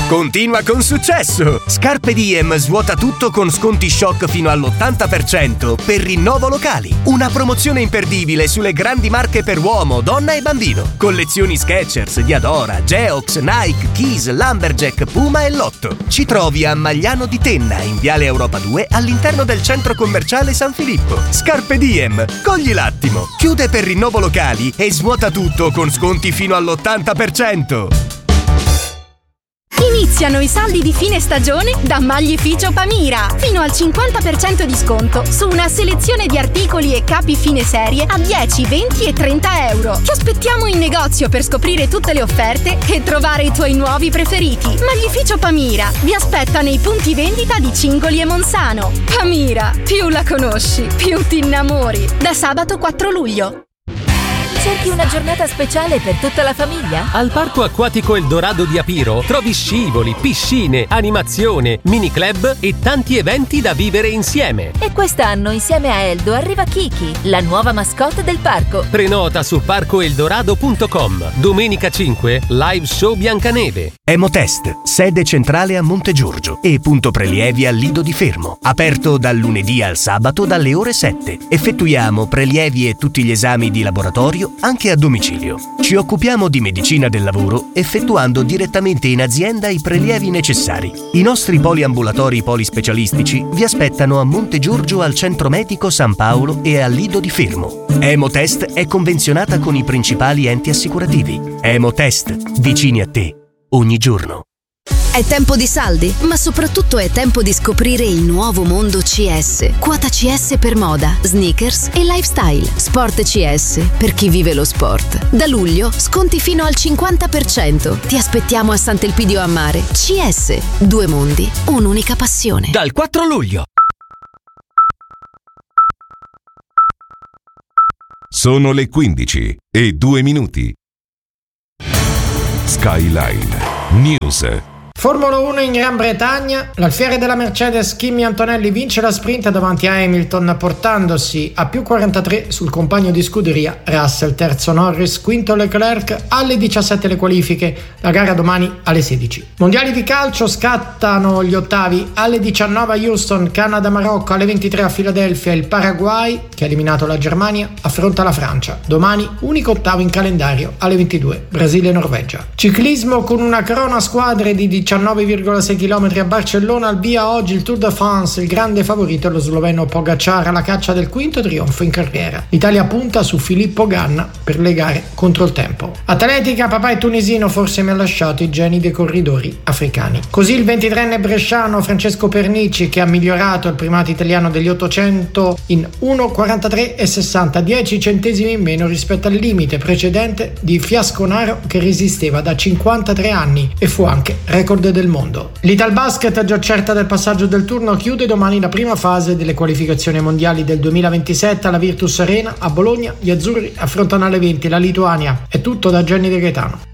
Continua con successo! Scarpe Diem svuota tutto con sconti shock fino all'80% per rinnovo locali. Una promozione imperdibile sulle grandi marche per uomo, donna e bambino. Collezioni Skechers, Diadora, Geox, Nike, Keys, Lumberjack, Puma e Lotto. Ci trovi a Magliano di Tenna, in Viale Europa 2, all'interno del centro commerciale San Filippo. Scarpe Diem, cogli l'attimo. Chiude per rinnovo locali e svuota tutto con sconti fino all'80%. Iniziano i saldi di fine stagione da Maglificio Pamira. Fino al 50% di sconto su una selezione di articoli e capi fine serie a 10, 20 e 30 euro. Ti aspettiamo in negozio per scoprire tutte le offerte e trovare i tuoi nuovi preferiti. Maglificio Pamira vi aspetta nei punti vendita di Cingoli e Monsano. Pamira, più la conosci, più ti innamori. Da sabato 4 luglio. Cerchi una giornata speciale per tutta la famiglia? Al Parco Acquatico Eldorado di Apiro trovi scivoli, piscine, animazione, mini club e tanti eventi da vivere insieme. E quest'anno insieme a Eldo arriva Kiki, la nuova mascotte del parco. Prenota su parcoeldorado.com. Domenica 5, live show Biancaneve. Emotest, sede centrale a Montegiorgio e punto prelievi al Lido di Fermo. Aperto dal lunedì al sabato dalle ore 7. Effettuiamo prelievi e tutti gli esami di laboratorio anche a domicilio. Ci occupiamo di medicina del lavoro effettuando direttamente in azienda i prelievi necessari. I nostri poliambulatori polispecialistici vi aspettano a Montegiorgio al Centro Medico San Paolo e al Lido di Fermo. Emotest è convenzionata con i principali enti assicurativi. Emotest, vicini a te, ogni giorno. È tempo di saldi, ma soprattutto è tempo di scoprire il nuovo mondo CS. Quota CS per moda, sneakers e lifestyle. Sport CS per chi vive lo sport. Da luglio sconti fino al 50%. Ti aspettiamo a Sant'Elpidio a Mare. CS, 2 mondi, un'unica passione. Dal 4 luglio. Sono le 15:02. Skyline News. Formula 1 in Gran Bretagna, l'alfiere della Mercedes Kimi Antonelli vince la sprint davanti a Hamilton portandosi a più 43 sul compagno di scuderia Russell, terzo Norris, quinto Leclerc, alle 17 le qualifiche, la gara domani alle 16. Mondiali di calcio, scattano gli ottavi alle 19 a Houston, Canada-Marocco, alle 23 a Filadelfia, il Paraguay, che ha eliminato la Germania, affronta la Francia. Domani unico ottavo in calendario alle 22, Brasile-Norvegia. Ciclismo con una crona squadre di 19,6 km a Barcellona, al via oggi il Tour de France, il grande favorito è lo sloveno Pogacar alla caccia del quinto trionfo in carriera. L'Italia punta su Filippo Ganna per le gare contro il tempo. Atletica, papà è tunisino, forse mi ha lasciato i geni dei corridori africani. Così il 23enne bresciano Francesco Pernici, che ha migliorato il primato italiano degli 800 in 1:43,60, 10 centesimi in meno rispetto al limite precedente di Fiasconaro, che resisteva da 53 anni e fu anche record del mondo. L'Italbasket, già certa del passaggio del turno, chiude domani la prima fase delle qualificazioni mondiali del 2027 alla Virtus Arena a Bologna. Gli azzurri affrontano alle 20 la Lituania. È tutto da Gianni De Gaetano.